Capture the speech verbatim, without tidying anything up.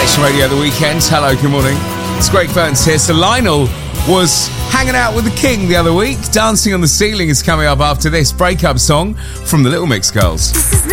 Nation Radio at the weekend. Hello, good morning. It's Greg Burns here. So Lionel was hanging out with the King the other week. Dancing on the Ceiling is coming up after this breakup song from the Little Mix Girls.